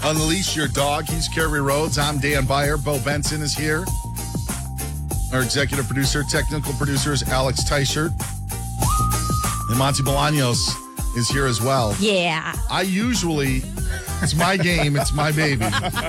Unleash your dog. He's Kerry Rhodes. I'm Dan Beyer. Bo Benson is here. Our executive producer, technical producer is Alex Teichert. And Monty Bolaños is here as well. Yeah. It's my game. It's my baby.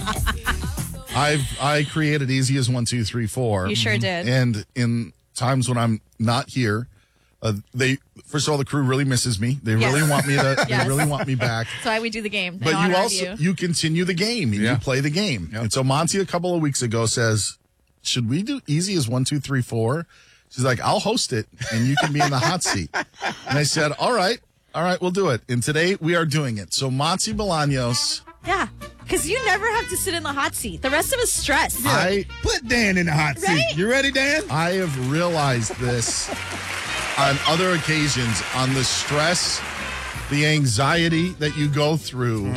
I created Easy as 1, 2, 3, 4. You sure did. And in times when I'm not here, first of all, the crew really misses me. They really want me to. Yes. They really want me back. That's why we do the game. But you continue the game and you play the game. Yep. And so Monty a couple of weeks ago says, "Should we do Easy as 1, 2, 3, 4?" She's like, "I'll host it and you can be in the hot seat." And I said, "All right, we'll do it." And today we are doing it. So Monty Bolaños. Yeah, because you never have to sit in the hot seat. The rest of us stress. Put Dan in the hot seat. You ready, Dan? I have realized this on other occasions, on the stress, the anxiety that you go through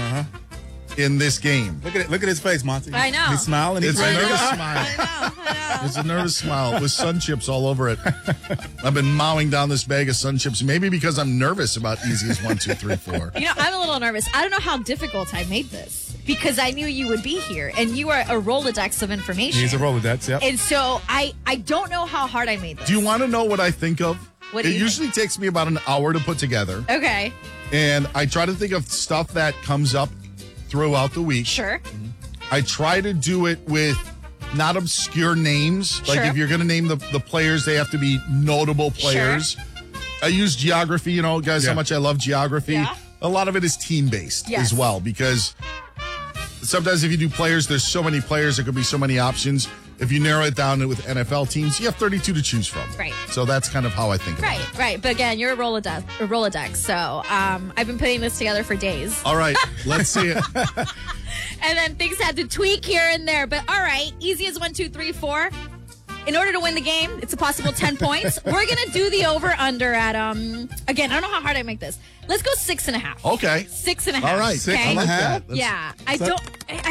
in this game. Look at his face, Monty. I know. He's smiling. It's a nervous smile. I know. It's a nervous smile with sun chips all over it. I've been mowing down this bag of sun chips, maybe because I'm nervous about Easy as 1, 2, 3, 4. You know, I'm a little nervous. I don't know how difficult I made this because I knew you would be here and you are a Rolodex of information. He's a Rolodex, yep. And so I don't know how hard I made this. Do you want to know what I think of? What do it you usually takes me about an hour to put together. Okay. And I try to think of stuff that comes up throughout the week. Sure. I try to do it with not obscure names. Like Sure. if you're going to name the players, they have to be notable players. Sure. I use geography, guys, how much I love geography. Yeah. A lot of it is team-based Yes. as well, because sometimes if you do players, there's so many players, there could be so many options. If you narrow it down with NFL teams, you have 32 to choose from. Right. So that's kind of how I think about it. Right. But again, you're a Rolodex. So I've been putting this together for days. All right, let's see it. And then things had to tweak here and there. But all right, Easy as 1, 2, 3, 4. In order to win the game, it's a possible 10 points. We're going to do the over-under at, again, I don't know how hard I make this. Let's go 6.5. Okay. 6.5. All right. Okay? 6.5? Yeah. I think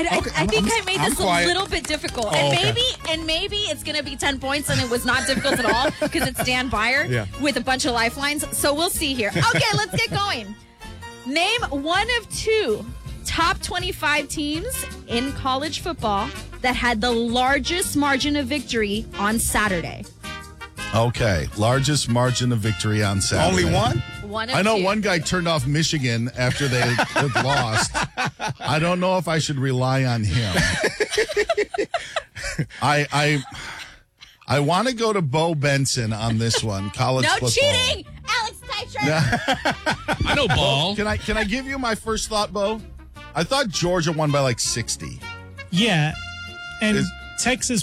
I made this a little bit difficult. And maybe it's going to be 10 points and it was not difficult at all because it's Dan Beyer with a bunch of lifelines. So we'll see here. Okay, let's get going. Name one of two top 25 teams in college football that had the largest margin of victory on Saturday. Okay. Largest margin of victory on Saturday. Only one? One of I know two. one guy turned off Michigan after they had lost. I don't know if I should rely on him. I want to go to Bo Benson on this one. College No football. cheating! Alex Teichert! I know ball. Can I give you my first thought, Bo? I thought Georgia won by like 60. Yeah, and Texas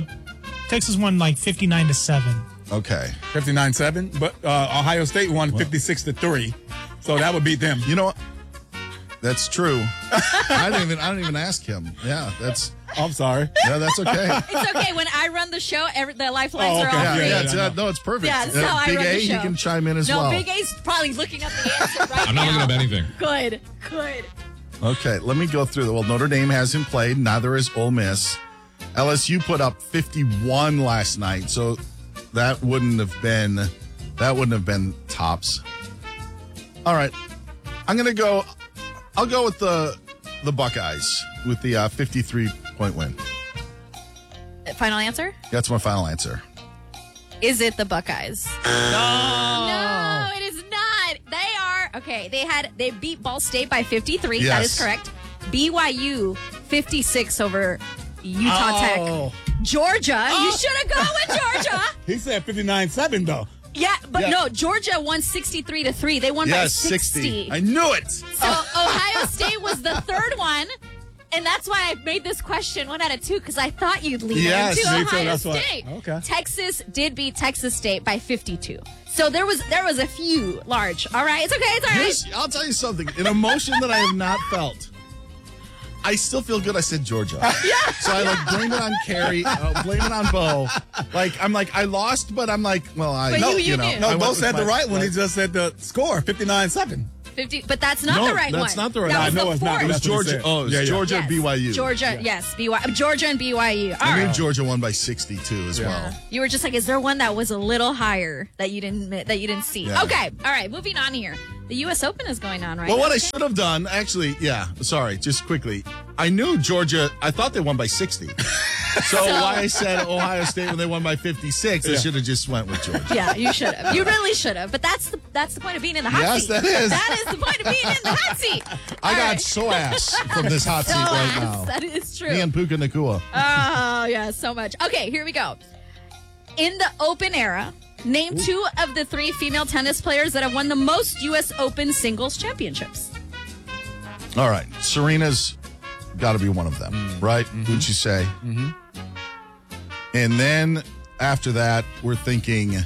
won like 59-7. Okay. 59-7, but Ohio State won 56-3, so that would beat them. You know what? That's true. I didn't even ask him. Yeah, I'm sorry. Yeah, that's okay. It's okay. When I run the show, the lifelines are all Yeah, free. no, it's perfect. Yeah, that's how I Big run the A, show. he can chime in as No, well. Big A's probably looking up the answer right I'm now. not looking up anything. Good. Okay, let me go through. Well, Notre Dame hasn't played. Neither has Ole Miss. LSU put up 51 last night, so that wouldn't have been tops. All right, I'll go with the Buckeyes with the 53-point win. Final answer? That's my final answer. Is it the Buckeyes? No, it is not. They are okay. They beat Ball State by 53. Yes. That is correct. BYU 56 over Utah Tech. Georgia, you should have gone with Georgia. He said 59-7 though. Yeah, but no, Georgia won 63-3. They won by 60. I knew it. So Ohio State was the third one. And that's why I made this question 1 out of 2, because I thought you'd lean Yes, into me too, Ohio that's why. State. Okay. Texas did beat Texas State by 52. So there was a few large. All right, it's okay, it's all right. I'll tell you something. An emotion that I have not felt. I still feel good I said Georgia. Yeah. So I blame it on Carrie, blame it on Bo. I lost, but I'm like, well, But you know. knew. No, I Bo went said with the right one. He just said the score, 59-7. 50, but that's not the right one. that's not the right that one. was No, the it's not. fourth. It was That's what he Georgia. said. Oh, it was Yeah, yeah. Georgia Yes. and BYU. Georgia, yes, Georgia and BYU. All I knew right. Georgia won by 62 as well. You were just like, is there one that was a little higher that you didn't see? Yeah. Okay, all right, moving on here. The U.S. Open is going on right Well, now. what I should have done, actually, sorry, just quickly. I knew Georgia, I thought they won by 60. So why I said Ohio State when they won by 56, I should have just went with Georgia. Yeah, you should have. You really should have. But that's the point of being in the hot seat. Yes, that is. That is the point of being in the hot seat. I All got right. so ass from this hot seat right now. That is true. Me and Puka Nakua. Oh, yeah, so much. Okay, here we go. In the Open era, name 2 of the 3 female tennis players that have won the most U.S. Open singles championships. All right. Serena's got to be one of them, right? Mm-hmm. Would you say? Mm-hmm. And then after that, we're thinking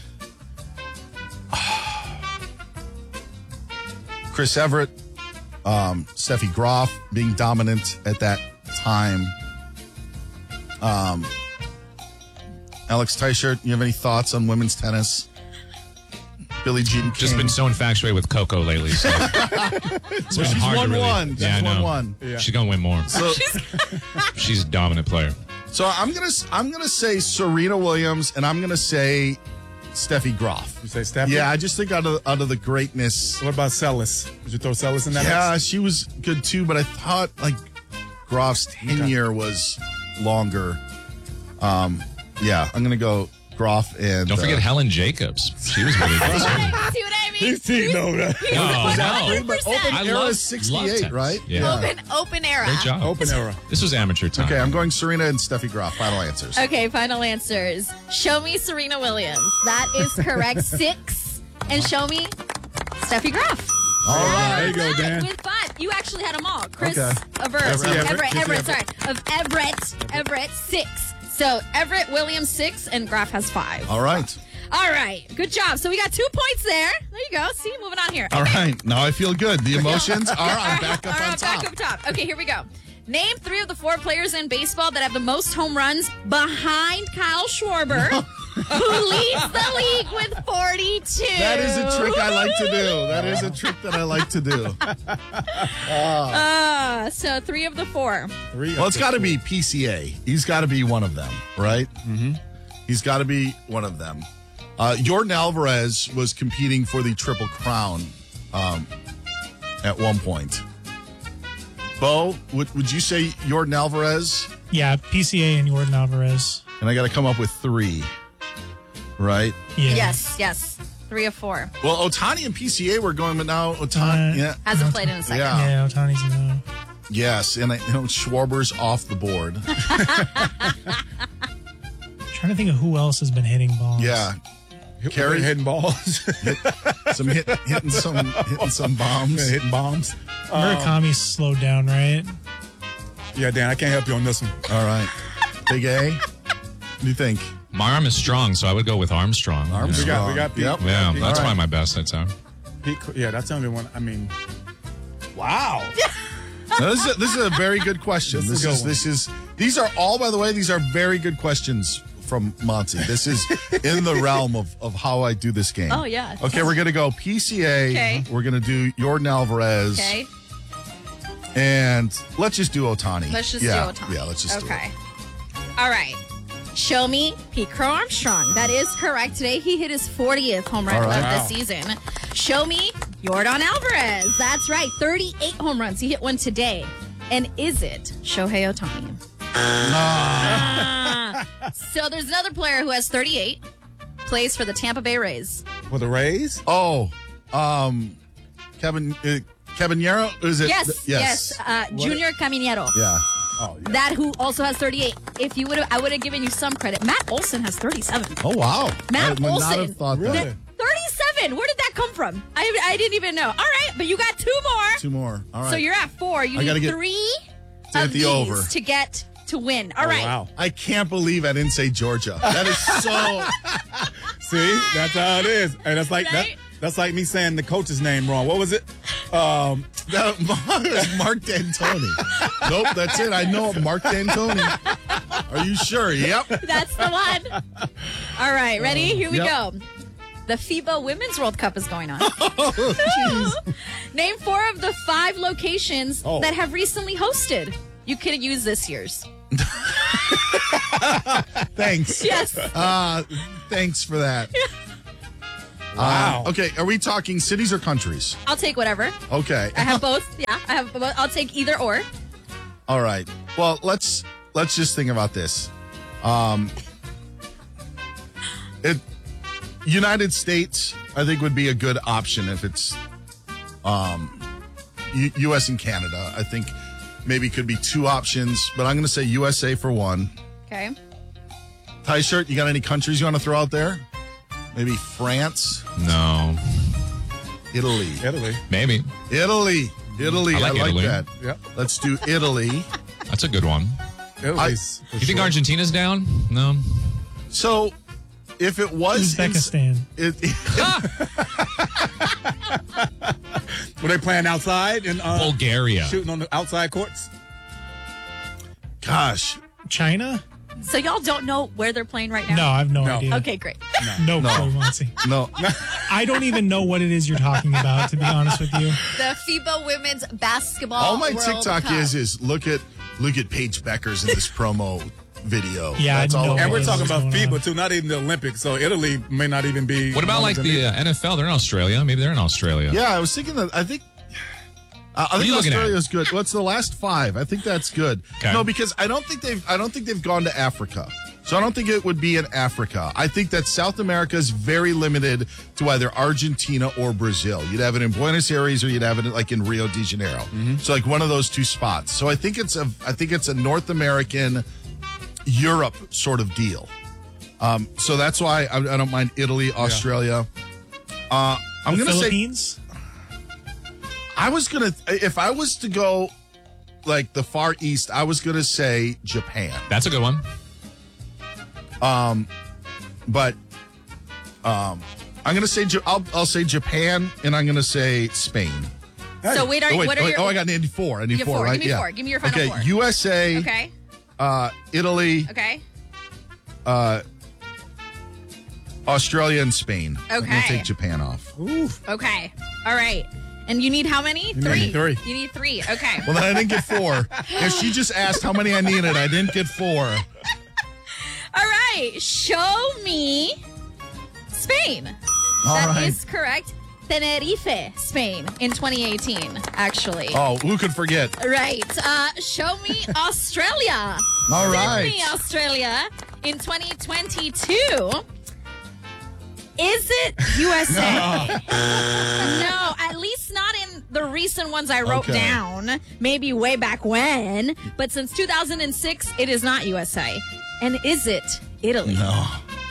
Chris Everett, Steffi Graf being dominant at that time. Alex Teichert, you have any thoughts on women's tennis? Billie Jean King. Just been so infatuated with Coco lately. So it's Well, she's won one. Yeah, I know. One. Yeah. She's gonna win more. So, she's a dominant player. so I'm gonna say Serena Williams, and I'm gonna say Steffi Graf. You say Steffi? Yeah, I just think out of the greatness. What about Celis? Did you throw Celis in that? Yeah, mix? she was good too, but I thought like Graf's tenure was longer. Yeah, I'm gonna go Graf and Don't forget Helen Jacobs. She was really good. See what I mean? He's cheating over that. No. But Open I era love- is 68, love tennis. right? Yeah. Open era. Great job. Open era. This was amateur time. Okay, I'm going Serena and Steffi Graf. Final answers. Okay, final answers. Show me Serena Williams. That is correct. 6. And show me Steffi Graf. All right. There you go, Dan. With 5. You actually had them all. Chris Okay. Everett, 6. So Everett, Williams, 6, and Graf has 5. All right. All right. Good job. So we got 2 points there. There you go. See, moving on here. All right. Now I feel good. The emotions are back up on top. Back up top. Okay, here we go. Name 3 of the 4 players in baseball that have the most home runs behind Kyle Schwarber, who leads the league with 42. That is a trick I like to do. That is a trick that I like to do. So 3 of the 4. Well, it's got to be PCA. He's got to be one of them, right? Mm-hmm. He's got to be one of them. Jordan Alvarez was competing for the Triple Crown at one point. Bo, would you say Jordan Alvarez? Yeah, PCA and Jordan Alvarez. And I got to come up with 3, right? Yeah. Yes. 3 of 4. Well, Ohtani and PCA were going, but now Ohtani, Hasn't played in a second. Yeah. Yeah, Otani's no. Yes, and Schwarber's off the board. Trying to think of who else has been hitting balls. Yeah, Carry hitting balls. hitting some bombs. Hitting bombs. Murakami's slowed down, right? Yeah, Dan, I can't help you on this one. All right, Big A. What do you think? My arm is strong, so I would go with Armstrong. Armstrong. We got Pete. Yep. Yeah, Pete. that's All right. probably my best. I'd say. Yeah, that's the only one. I mean, wow. Now, this is a very good question. These are all, by the way, these are very good questions from Monty. This is in the realm of how I do this game. Oh, yeah. Okay, we're gonna go PCA. Okay. We're gonna do Jordan Alvarez. Okay. And let's just do Ohtani. Let's just do Ohtani. Yeah, let's just do it. Okay. All right. Show me Pete Crow Armstrong. That is correct. Today he hit his 40th home run All right. of Wow. the season. Show me Jordan Alvarez. That's right. 38 home runs. He hit one today. And is it Shohei Ohtani? So there's another player who has 38. Plays for the Tampa Bay Rays. For the Rays? Oh, Kevin Caballero? Is it? Yes. Junior Caminero. Yeah. Oh, yeah. That who also has 38. If you would have, I would have given you some credit. Matt Olson has 37. Oh, wow. Matt I would not Olson. have thought Really? that. 37. Where did that come from? I didn't even know. All right, but you got 2 more. 2 more. All right. So you're at 4. You I gotta need get 3 get of the these over. to get to win. All right. Wow. I can't believe I didn't say Georgia. That is so. See, that's how it is. And that's like Right? that's like me saying the coach's name wrong. What was it? That was Mark D'Antoni. Nope, that's it. I know Mark D'Antoni. Are you sure? Yep. That's the one. All right, ready? Here we Yep. go. The FIBA Women's World Cup is going on. Oh, jeez. Name 4 of the 5 locations Oh. that have recently hosted. You could use this year's. Thanks. Yes. Thanks for that. Wow. Okay, are we talking cities or countries? I'll take whatever. Okay. I have both. Yeah, I have both. I'll take either or. All right. Well, let's just think about this. United States, I think, would be a good option if it's U.S. and Canada. I think maybe could be two options, but I'm going to say USA for one. Okay. Tie shirt, you got any countries you want to throw out there? Maybe France? No. Italy. Maybe. Italy. I like Italy. that. Yep. Let's do Italy. That's a good one. Italy's for You think sure. Argentina's down? No. So, if it was... Uzbekistan. Were they playing outside in Bulgaria. shooting on the outside courts? Gosh. China? So y'all don't know where they're playing right now? No, I have no No. idea. Okay, great. No clue, Monty. No. I don't even know what it is you're talking about, to be honest with you. The FIBA Women's Basketball All my World TikTok Cup. is look at Paige Beckers in this promo video. Yeah, That's I all. know. And we're What talking is about going FIBA on? too, not even the Olympics. So Italy may not even be. What about like the NFL? They're in Australia. Maybe they're in Australia. Yeah, I was thinking that. I think are you looking at? Australia's good. What's the last 5? I think that's good. Okay. No, because I don't think they've gone to Africa. So I don't think it would be in Africa. I think that South America is very limited to either Argentina or Brazil. You'd have it in Buenos Aires or you'd have it like in Rio de Janeiro. So like one of those two spots. So I think it's a North American Europe sort of deal. So that's why I don't mind Italy, Australia. I'm The going to say Philippines? if I was to go like the Far East, I was going to say Japan. That's a good one. But I'm going to say I'll say Japan, and I'm going to say Spain. So what are your? I got an 4. I need You have 4, four. right? Give me yeah. 4. Give me your final okay, 4. USA, Okay. Italy, Okay. Australia, and Spain. I'm going to Okay. take Japan off. Okay. All right. And you need how many? 3. need 3. You need 3. Okay. Well, then I didn't get 4. If she just asked how many I needed, I didn't get 4. All right. Show me Spain. That is correct. Tenerife, Spain, in 2018, actually. Oh, who could forget? Right. Show me Australia. All right. Sydney, Australia, in 2022. Is it USA? No, at least not in the recent ones I wrote Okay. down. Maybe way back when. But since 2006, it is not USA. And is it Italy? No.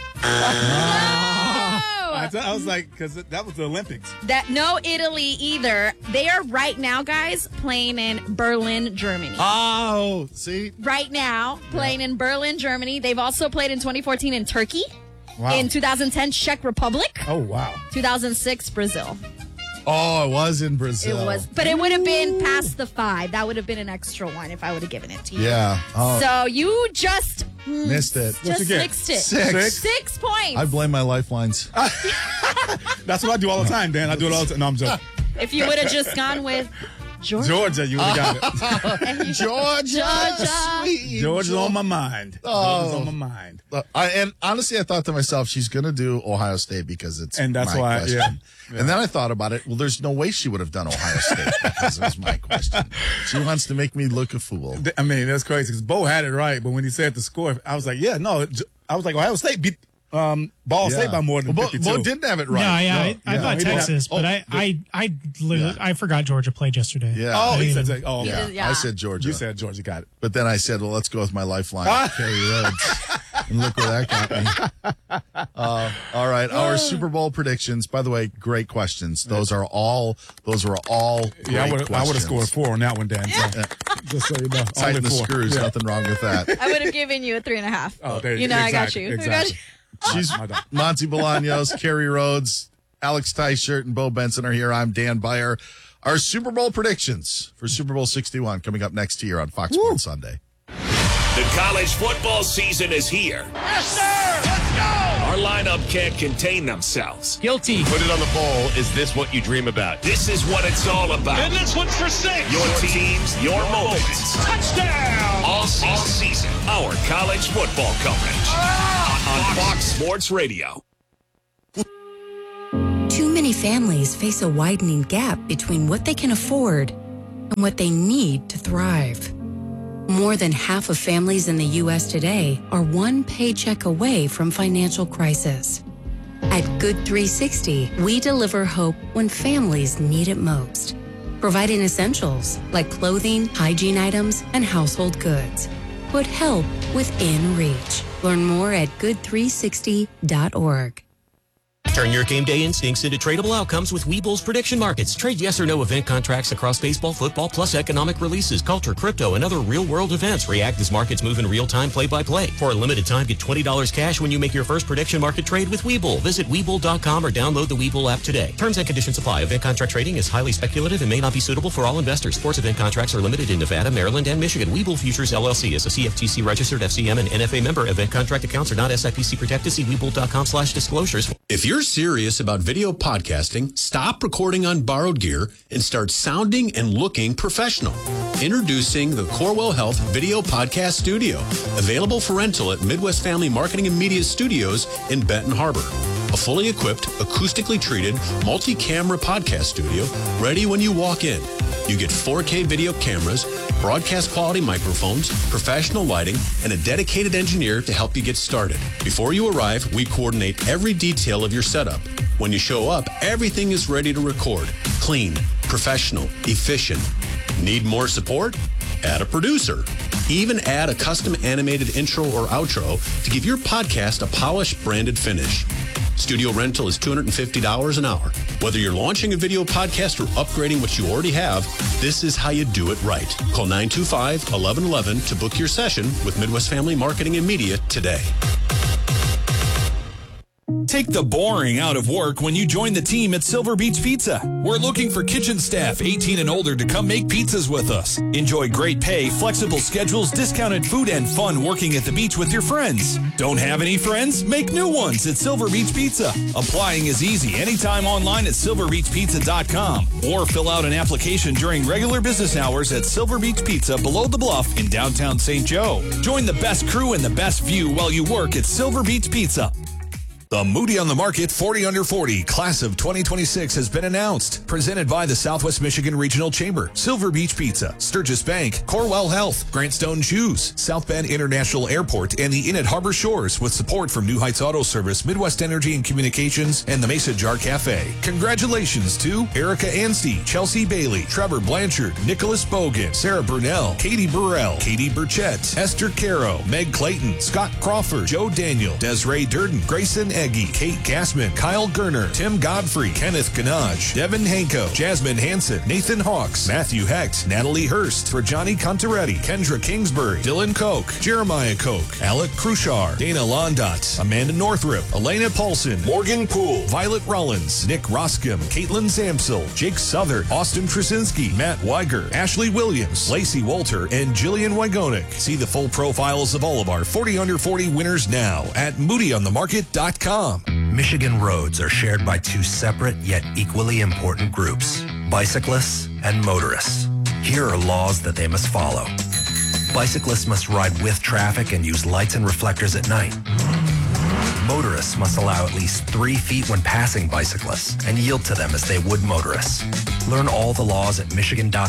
I was like, because that was the Olympics. No Italy either. They are right now, guys, playing in Berlin, Germany. Oh, see? Right now, playing in Berlin, Germany. They've also played in 2014 in Turkey. Wow. In 2010, Czech Republic. Oh, wow. 2006, Brazil. Oh, it was in Brazil. It was, but it would have been past the 5. That would have been an extra one if I would have given it to you. Yeah. Oh, So you just missed it. just you get? fixed it. 6. 6 points. I blame my lifelines. That's what I do all the time, Dan. I do it all the time. No, I'm joking. If you would have just gone with Georgia, you would have got it. Georgia. Sweet. Georgia's on my mind. Georgia's on my mind. And honestly, I thought to myself, she's going to do Ohio State because it's And that's my why, question. yeah. And then I thought about it. Well, there's no way she would have done Ohio State because it was my question. She wants to make me look a fool. I mean, that's crazy because Bo had it right, but when he said the score, I was like, yeah, no. I was like, Ohio State beat Ball State by more than 52. Bo didn't have it right. No, yeah, I No, thought he didn't Texas, have- but I literally I forgot Georgia played yesterday. Yeah. Oh, he I said, didn't- oh, okay. Yeah, Yeah. I said Georgia. You said Georgia got it. But then I said, well, let's go with my lifeline, Kerry Rhodes. And look where that got me. All right. Our Super Bowl predictions, by the way, great questions. Those were all great Yeah, I would have questions. scored 4 on that one, Dan. So, just so you know. Tighten Only the 4. screws. Yeah. Nothing wrong with that. I would have given you a 3.5. Oh, there You know, I got exactly, you. Exactly. She's My dog. Monty Bolaños, Kerry Rhodes, Alex Tyshirt, and Bo Benson are here. I'm Dan Beyer. Our Super Bowl predictions for Super Bowl 61 coming up next year on Fox Sports Sunday. The college football season is here. Yes, sir! Let's go! Our lineup can't contain themselves. Guilty. Put it on the bowl. Is this what you dream about? This is what it's all about. And this one's for 6. Your teams, your moments. Touchdown. All season. Our college football coverage. On Fox Sports Radio. Too many families face a widening gap between what they can afford and what they need to thrive. More than half of families in the U.S. today are one paycheck away from financial crisis. At Good 360, we deliver hope when families need it most, providing essentials like clothing, hygiene items, and household goods. Put help within reach. Learn more at good360.org. Turn your game day instincts into tradable outcomes with Webull's prediction markets. Trade yes or no event contracts across baseball, football, plus economic releases, culture, crypto, and other real-world events. React as markets move in real time, play-by-play. For a limited time, get $20 cash when you make your first prediction market trade with Webull. Visit Webull.com or download the Webull app today. Terms and conditions apply. Event contract trading is highly speculative and may not be suitable for all investors. Sports event contracts are limited in Nevada, Maryland, and Michigan. Webull Futures LLC is a CFTC registered FCM and NFA member. Event contract accounts are not SIPC protected. See Webull.com/disclosures. If you're serious about video podcasting, stop recording on borrowed gear and start sounding and looking professional. Introducing the Corewell Health Video Podcast Studio, available for rental at Midwest Family Marketing and Media Studios in Benton Harbor. A fully equipped, acoustically treated, multi-camera podcast studio ready when you walk in. You get 4K video cameras, broadcast quality microphones, professional lighting, and a dedicated engineer to help you get started. Before you arrive, we coordinate every detail of your setup. When you show up, everything is ready to record. Clean, professional, efficient. Need more support? Add a producer. Even add a custom animated intro or outro to give your podcast a polished, branded finish. Studio rental is $250 an hour. Whether you're launching a video podcast or upgrading what you already have, this is how you do it right. Call 925-1111 to book your session with Midwest Family Marketing and Media today. Take the boring out of work when you join the team at Silver Beach Pizza. We're looking for kitchen staff 18 and older to come make pizzas with us. Enjoy great pay, flexible schedules, discounted food, and fun working at the beach with your friends. Don't have any friends? Make new ones at Silver Beach Pizza. Applying is easy anytime online at silverbeachpizza.com or fill out an application during regular business hours at Silver Beach Pizza below the bluff in downtown St. Joe. Join the best crew and the best view while you work at Silver Beach Pizza. The Moody on the Market 40 Under 40 Class of 2026 has been announced. Presented by the Southwest Michigan Regional Chamber, Silver Beach Pizza, Sturgis Bank, Corewell Health, Grant Stone Shoes, South Bend International Airport, and the Inn at Harbor Shores with support from New Heights Auto Service, Midwest Energy and Communications, and the Mesa Jar Cafe. Congratulations to Erica Anstey, Chelsea Bailey, Trevor Blanchard, Nicholas Bogan, Sarah Brunell, Katie Burrell, Katie Burchett, Esther Caro, Meg Clayton, Scott Crawford, Joe Daniel, Desiree Durden, Grayson Eggy, Kate Gassman, Kyle Gerner, Tim Godfrey, Kenneth Ganaj, Devin Hanko, Jasmine Hansen, Nathan Hawks, Matthew Hecht, Natalie Hurst, Rajani Contaretti, Kendra Kingsbury, Dylan Koch, Jeremiah Koch, Alec Krushar, Dana Londot, Amanda Northrop, Elena Paulson, Morgan Poole, Violet Rollins, Nick Roscom, Caitlin Zamsel, Jake Southern, Austin Trzynski, Matt Weiger, Ashley Williams, Lacey Walter, and Jillian Wygonik. See the full profiles of all of our 40 Under 40 winners now at moodyonthemarket.com. Michigan roads are shared by two separate yet equally important groups, bicyclists and motorists. Here are laws that they must follow. Bicyclists must ride with traffic and use lights and reflectors at night. Motorists must allow at least 3 feet when passing bicyclists and yield to them as they would motorists. Learn all the laws at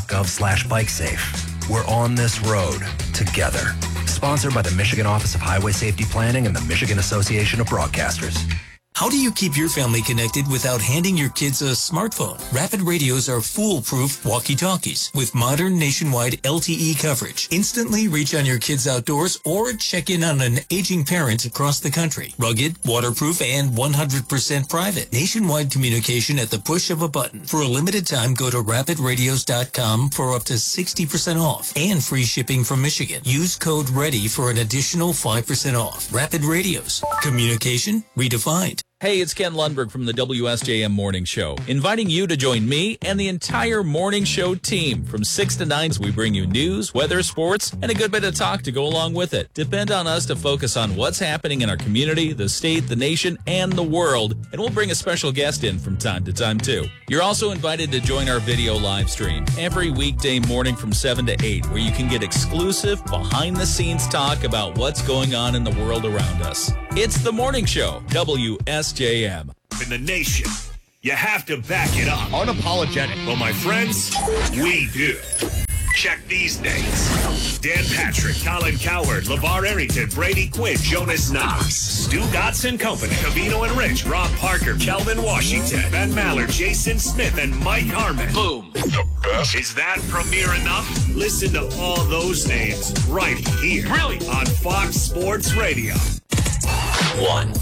michigan.gov/bikesafe. We're on this road together. Sponsored by the Michigan Office of Highway Safety Planning and the Michigan Association of Broadcasters. How do you keep your family connected without handing your kids a smartphone? Rapid Radios are foolproof walkie-talkies with modern nationwide LTE coverage. Instantly reach on your kids outdoors or check in on an aging parent across the country. Rugged, waterproof, and 100% private. Nationwide communication at the push of a button. For a limited time, go to rapidradios.com for up to 60% off and free shipping from Michigan. Use code READY for an additional 5% off. Rapid Radios. Communication redefined. Hey, it's Ken Lundberg from the WSJM Morning Show, inviting you to join me and the entire Morning Show team. From 6 to 9, we bring you news, weather, sports, and a good bit of talk to go along with it. Depend on us to focus on what's happening in our community, the state, the nation, and the world, and we'll bring a special guest in from time to time, too. You're also invited to join our video live stream every weekday morning from 7 to 8, where you can get exclusive, behind-the-scenes talk about what's going on in the world around us. It's the Morning Show, WSJM. In the nation, you have to back it up. Unapologetic. Well, my friends, we do. Check these names. Dan Patrick, Colin Cowherd, LeVar Arrington, Brady Quinn, Jonas Knox, Stu Gotts and Company, Cavino and Rich, Rob Parker, Kelvin Washington, Ben Maller, Jason Smith, and Mike Harmon. Boom. The best. Is that premiere enough? Listen to all those names right here. Really? On Fox Sports Radio. 1.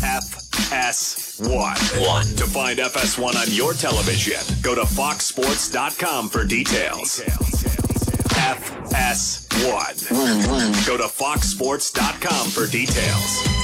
FS1. To find FS1 on your television, go to foxsports.com for details. FS1. Go to foxsports.com for details.